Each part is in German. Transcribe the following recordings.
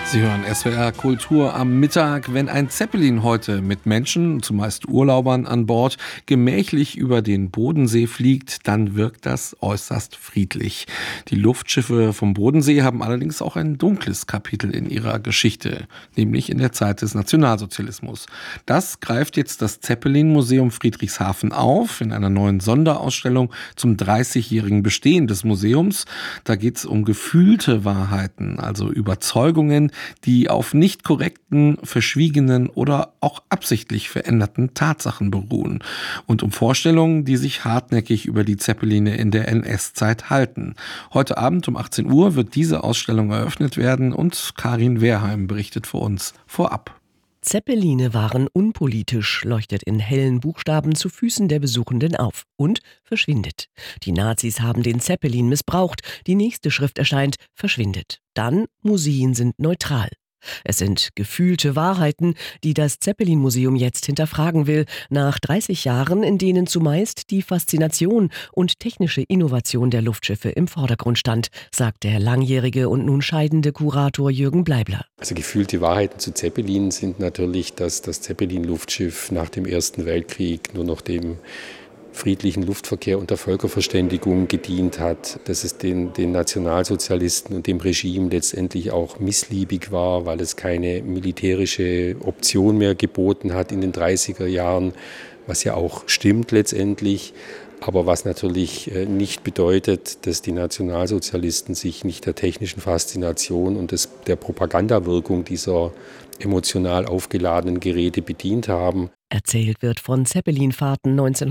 Sie hören SWR Kultur am Mittag. Wenn ein Zeppelin heute mit Menschen, zumeist Urlaubern an Bord, gemächlich über den Bodensee fliegt, dann wirkt das äußerst friedlich. Die Luftschiffe vom Bodensee haben allerdings auch ein dunkles Kapitel in ihrer Geschichte, nämlich in der Zeit des Nationalsozialismus. Das greift jetzt das Zeppelin-Museum Friedrichshafen auf in einer neuen Sonderausstellung zum 30-jährigen Bestehen des Museums. Da geht es um gefühlte Wahrheiten, also Überzeugungen, die auf nicht korrekten, verschwiegenen oder auch absichtlich veränderten Tatsachen beruhen und um Vorstellungen, die sich hartnäckig über die Zeppeline in der NS-Zeit halten. Heute Abend um 18 Uhr wird diese Ausstellung eröffnet werden und Karin Wehrheim berichtet für uns vorab. Zeppeline waren unpolitisch, leuchtet in hellen Buchstaben zu Füßen der Besuchenden auf und verschwindet. Die Nazis haben den Zeppelin missbraucht, die nächste Schrift erscheint, verschwindet. Dann, Museen sind neutral. Es sind gefühlte Wahrheiten, die das Zeppelin-Museum jetzt hinterfragen will, nach 30 Jahren, in denen zumeist die Faszination und technische Innovation der Luftschiffe im Vordergrund stand, sagt der langjährige und nun scheidende Kurator Jürgen Bleibler. Also gefühlte Wahrheiten zu Zeppelin sind natürlich, dass das Zeppelin-Luftschiff nach dem Ersten Weltkrieg nur noch dem friedlichen Luftverkehr unter Völkerverständigung gedient hat, dass es den Nationalsozialisten und dem Regime letztendlich auch missliebig war, weil es keine militärische Option mehr geboten hat in den 30er Jahren, was ja auch stimmt letztendlich, aber was natürlich nicht bedeutet, dass die Nationalsozialisten sich nicht der technischen Faszination und der Propagandawirkung dieser emotional aufgeladenen Geräte bedient haben. Erzählt wird von Zeppelin-Fahrten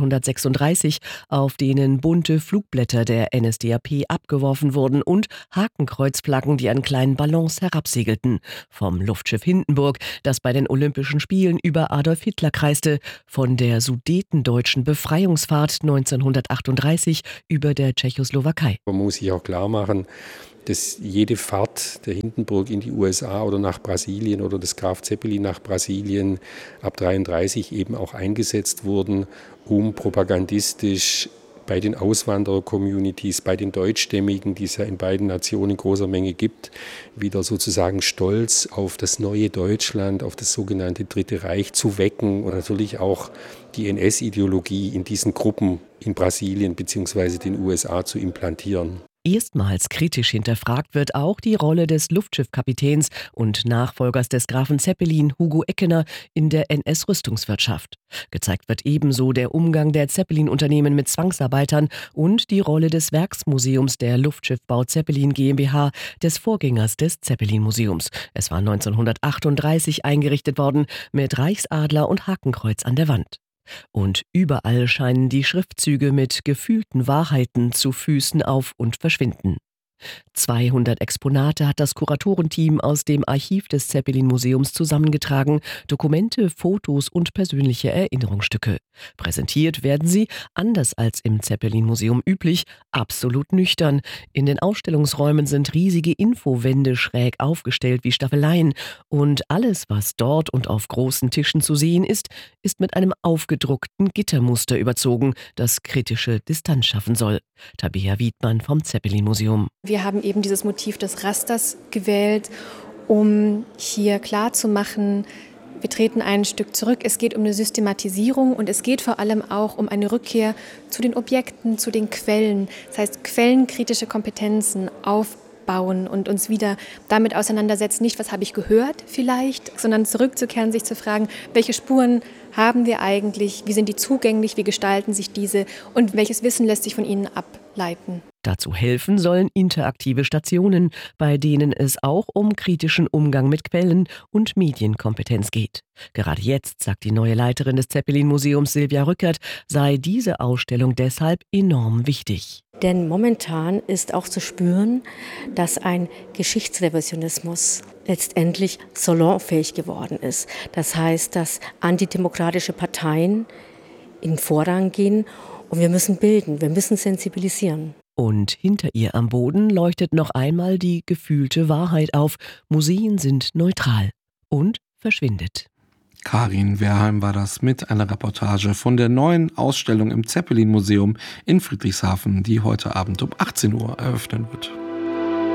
1936, auf denen bunte Flugblätter der NSDAP abgeworfen wurden und Hakenkreuzflaggen, die an kleinen Ballons herabsegelten. Vom Luftschiff Hindenburg, das bei den Olympischen Spielen über Adolf Hitler kreiste, von der Sudetendeutschen Befreiungsfahrt 1938 über der Tschechoslowakei. Man muss sich auch klar machen, dass jede Fahrt der Hindenburg in die USA oder nach Brasilien oder des Graf Zeppelin nach Brasilien ab 1933 eben auch eingesetzt wurden, um propagandistisch bei den Auswanderer-Communities, bei den Deutschstämmigen, die es ja in beiden Nationen in großer Menge gibt, wieder sozusagen Stolz auf das neue Deutschland, auf das sogenannte Dritte Reich zu wecken und natürlich auch die NS-Ideologie in diesen Gruppen in Brasilien bzw. den USA zu implantieren. Erstmals kritisch hinterfragt wird auch die Rolle des Luftschiffkapitäns und Nachfolgers des Grafen Zeppelin, Hugo Eckener, in der NS-Rüstungswirtschaft. Gezeigt wird ebenso der Umgang der Zeppelin-Unternehmen mit Zwangsarbeitern und die Rolle des Werksmuseums der Luftschiffbau Zeppelin GmbH, des Vorgängers des Zeppelin-Museums. Es war 1938 eingerichtet worden, mit Reichsadler und Hakenkreuz an der Wand. Und überall scheinen die Schriftzüge mit gefühlten Wahrheiten zu Füßen auf und verschwinden. 200 Exponate hat das Kuratorenteam aus dem Archiv des Zeppelin-Museums zusammengetragen, Dokumente, Fotos und persönliche Erinnerungsstücke. Präsentiert werden sie, anders als im Zeppelin-Museum üblich, absolut nüchtern. In den Ausstellungsräumen sind riesige Infowände schräg aufgestellt wie Staffeleien und alles, was dort und auf großen Tischen zu sehen ist, ist mit einem aufgedruckten Gittermuster überzogen, das kritische Distanz schaffen soll. Tabea Wiedmann vom Zeppelin-Museum. Wir haben eben dieses Motiv des Rasters gewählt, um hier klarzumachen, wir treten ein Stück zurück. Es geht um eine Systematisierung und es geht vor allem auch um eine Rückkehr zu den Objekten, zu den Quellen. Das heißt, quellenkritische Kompetenzen aufbauen und uns wieder damit auseinandersetzen, nicht was habe ich gehört vielleicht, sondern zurückzukehren, sich zu fragen, welche Spuren haben wir eigentlich, wie sind die zugänglich, wie gestalten sich diese und welches Wissen lässt sich von ihnen ableiten. Dazu helfen sollen interaktive Stationen, bei denen es auch um kritischen Umgang mit Quellen und Medienkompetenz geht. Gerade jetzt, sagt die neue Leiterin des Zeppelin-Museums Silvia Rückert, sei diese Ausstellung deshalb enorm wichtig. Denn momentan ist auch zu spüren, dass ein Geschichtsrevisionismus letztendlich salonfähig geworden ist. Das heißt, dass antidemokratische Parteien in Vorrang gehen und wir müssen bilden, wir müssen sensibilisieren. Und hinter ihr am Boden leuchtet noch einmal die gefühlte Wahrheit auf. Museen sind neutral und verschwindet. Karin Wehrheim war das mit einer Reportage von der neuen Ausstellung im Zeppelin-Museum in Friedrichshafen, die heute Abend um 18 Uhr eröffnen wird.